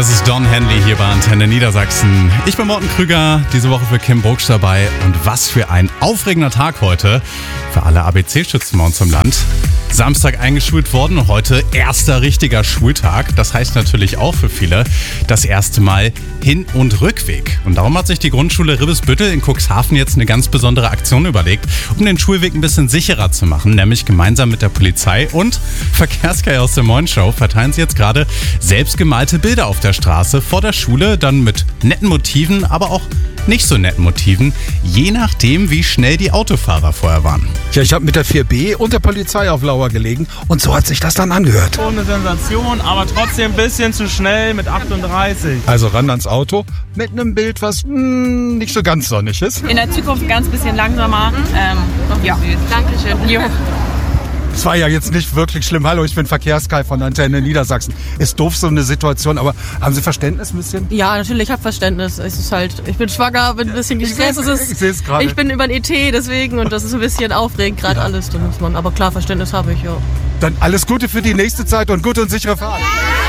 Das ist Don Henley hier bei Antenne Niedersachsen. Ich bin Morten Krüger, diese Woche für Kim Brugsch dabei. Und was für ein aufregender Tag heute für alle ABC-Schützen bei uns im Land. Samstag eingeschult worden und heute erster richtiger Schultag. Das heißt natürlich auch für viele das erste Mal Hin- und Rückweg. Und darum hat sich die Grundschule Ribbesbüttel in Cuxhaven jetzt eine ganz besondere Aktion überlegt, um den Schulweg ein bisschen sicherer zu machen. Nämlich gemeinsam mit der Polizei und Verkehrssky aus der Moin Show verteilen sie jetzt gerade selbstgemalte Bilder auf der Straße vor der Schule, dann mit netten Motiven, aber auch nicht so netten Motiven, je nachdem, wie schnell die Autofahrer vorher waren. Ja, ich habe mit der 4B und der Polizei auf Lauer gelegen und so hat sich das dann angehört. Schon eine Sensation, aber trotzdem ein bisschen zu schnell mit 38. Also ran ans Auto mit einem Bild, was nicht so ganz sonnig ist. In der Zukunft ganz bisschen langsamer. Ja, Dankeschön. Jo. Es war ja jetzt nicht wirklich schlimm. Hallo, ich bin Verkehrssky von Antenne Niedersachsen. Ist doof so eine Situation, aber haben Sie Verständnis ein bisschen? Ja, natürlich, ich habe Verständnis. Es ist halt, ich bin schwanger, bin ein bisschen gestresst. Ich sehe es gerade. Ich bin über ein ET, deswegen, und das ist ein bisschen aufregend gerade alles. Da muss man, aber klar, Verständnis habe ich, ja. Dann alles Gute für die nächste Zeit und gute und sichere Fahrt.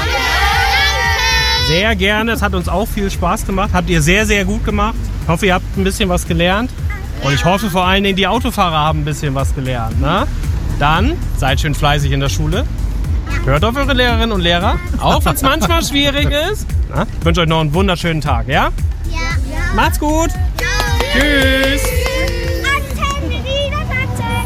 Sehr gerne, es hat uns auch viel Spaß gemacht. Habt ihr sehr, sehr gut gemacht. Ich hoffe, ihr habt ein bisschen was gelernt. Und ich hoffe vor allen Dingen, die Autofahrer haben ein bisschen was gelernt. Ne? Dann seid schön fleißig in der Schule. Hört auf eure Lehrerinnen und Lehrer, auch wenn es manchmal schwierig ist. Na? Ich wünsche euch noch einen wunderschönen Tag, ja? Ja. Macht's gut. Ciao. Tschüss.